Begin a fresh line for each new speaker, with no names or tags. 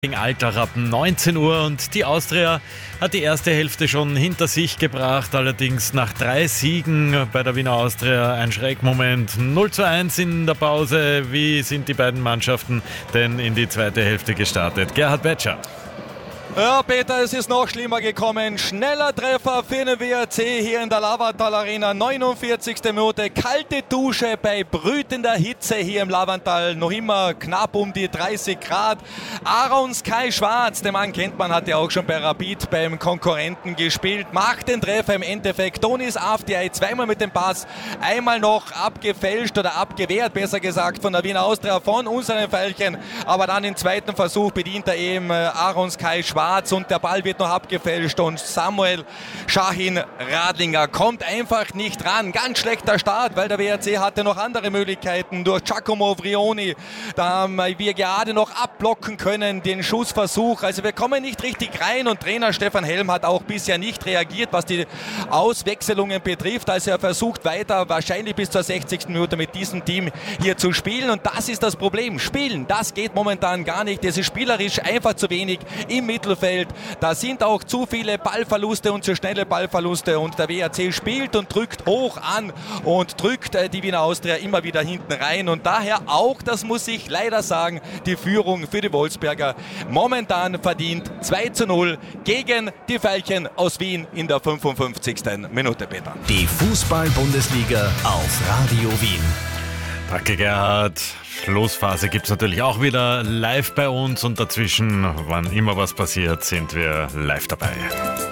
Gegen Altach ab 19 Uhr und die Austria hat die erste Hälfte schon hinter sich gebracht, allerdings nach 3 Siegen bei der Wiener Austria ein Schreckmoment. 0:1 in der Pause. Wie sind die beiden Mannschaften denn in die zweite Hälfte gestartet? Gerhard Betscher.
Ja, Peter, es ist noch schlimmer gekommen. Schneller Treffer für den WRC hier in der Lavantal Arena. 49. Minute. Kalte Dusche bei brütender Hitze hier im Lavantal. Noch immer knapp um die 30 Grad. Aaron Sky Schwarz, den Mann kennt man, hat ja auch schon bei Rapid beim Konkurrenten gespielt. Macht den Treffer im Endeffekt. Donis Avdiay zweimal mit dem Pass. Einmal noch abgefälscht oder abgewehrt, besser gesagt, von der Wiener Austria, von unseren Veilchen. Aber dann im zweiten Versuch bedient er eben Aaron Sky Schwarz. Und der Ball wird noch abgefälscht und Samuel Shahin Radlinger kommt einfach nicht ran. Ganz schlechter Start, weil der WRC hatte noch andere Möglichkeiten. Durch Giacomo Vrioni, da haben wir gerade noch abblocken können, den Schussversuch. Also wir kommen nicht richtig rein und Trainer Stefan Helm hat auch bisher nicht reagiert, was die Auswechselungen betrifft. Also er versucht weiter, wahrscheinlich bis zur 60. Minute mit diesem Team hier zu spielen und das ist das Problem. Spielen, das geht momentan gar nicht. Es ist spielerisch einfach zu wenig im Mittelfeld. Da sind auch zu viele Ballverluste und zu schnelle Ballverluste und der WRC spielt und drückt hoch an und drückt die Wiener Austria immer wieder hinten rein und daher auch, das muss ich leider sagen, die Führung für die Wolfsberger momentan verdient 2:0 gegen die Veilchen aus Wien in der 55. Minute, Peter.
Die Fußball-Bundesliga auf Radio Wien.
Danke, Gerhard. Schlussphase gibt es natürlich auch wieder live bei uns und dazwischen, wann immer was passiert, sind wir live dabei.